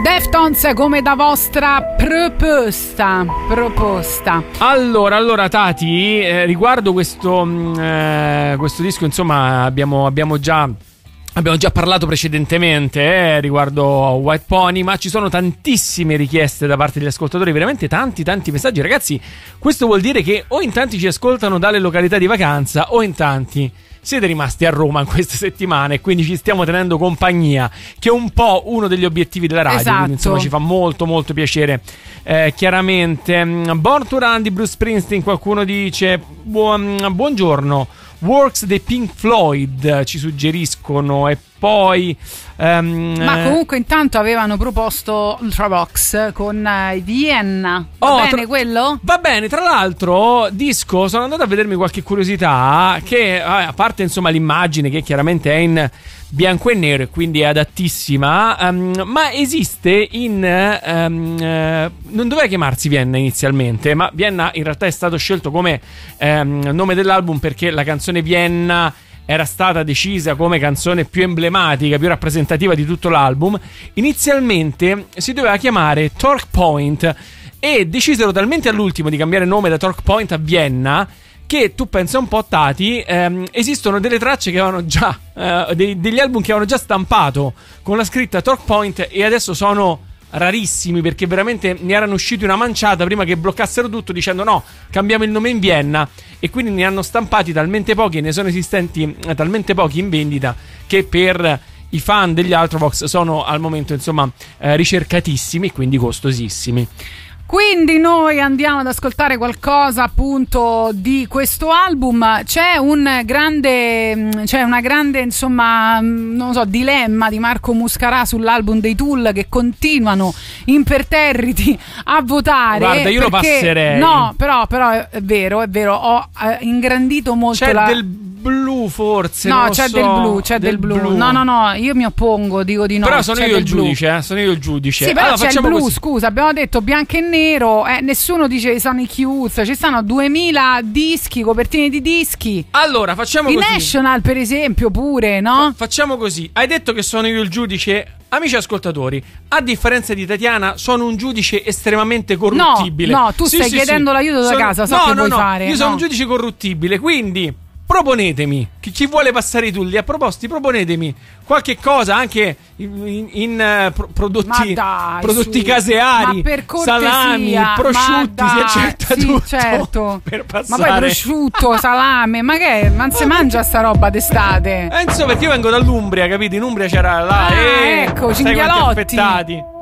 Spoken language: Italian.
Deftones come da vostra proposta. Allora Tati, riguardo questo disco, insomma, abbiamo già parlato precedentemente riguardo White Pony, ma ci sono tantissime richieste da parte degli ascoltatori, veramente tanti messaggi. Ragazzi, questo vuol dire che o in tanti ci ascoltano dalle località di vacanza o in tanti siete rimasti a Roma in queste settimane e quindi ci stiamo tenendo compagnia, che è un po' uno degli obiettivi della radio. Esatto. Quindi insomma ci fa molto piacere. Chiaramente Born to Run di Bruce Springsteen, qualcuno dice buongiorno, Works dei Pink Floyd ci suggeriscono, e poi ma comunque intanto avevano proposto Ultravox con Vienna. Va bene quello? Va bene, tra l'altro disco, sono andato a vedermi qualche curiosità, che a parte insomma l'immagine che chiaramente è in bianco e nero e quindi è adattissima, ma esiste non doveva chiamarsi Vienna inizialmente, ma Vienna in realtà è stato scelto come nome dell'album perché la canzone Vienna era stata decisa come canzone più emblematica, più rappresentativa di tutto l'album. Inizialmente si doveva chiamare Torque Point e decisero talmente all'ultimo di cambiare nome da Torque Point a Vienna che, tu pensa un po', Tati, esistono delle tracce che avevano già degli album che avevano già stampato con la scritta Torque Point e adesso sono rarissimi, perché veramente ne erano usciti una manciata prima che bloccassero tutto dicendo no, cambiamo il nome in Vienna, e quindi ne hanno stampati talmente pochi e ne sono esistenti talmente pochi in vendita che per i fan degli Ultravox sono al momento insomma ricercatissimi e quindi costosissimi. Quindi noi andiamo ad ascoltare qualcosa appunto di questo album. C'è una grande insomma, non so, dilemma di Marco Muscarà sull'album dei Tool, che continuano imperterriti a votare. Guarda, io lo passerei. No, però è vero, ho ingrandito molto. C'è del blu forse? No, non c'è so. del blu. No, io mi oppongo, dico di no. Però sono io il giudice, Sì, però allora, c'è il blu, scusa, abbiamo detto bianco e nero, nessuno dice Sonic Youth, ci stanno 2000 dischi, copertine di dischi. Allora, facciamo così. I National, per esempio, pure, no? Facciamo così. Hai detto che sono io il giudice. Amici ascoltatori, a differenza di Tatiana, sono un giudice estremamente corruttibile. No, tu stai chiedendo l'aiuto da casa, che vuoi fare. Io sono un giudice corruttibile, quindi proponetemi, chi vuole passare i tulli a proposti, proponetemi qualche cosa anche in prodotti caseari, salami, prosciutti, si accetta tutto, certo. Per passare. Ma poi prosciutto, salame, ma che non si mangia sta roba d'estate? Insomma, perché io vengo dall'Umbria, capito? In Umbria c'era là, ecco, cinghialotti.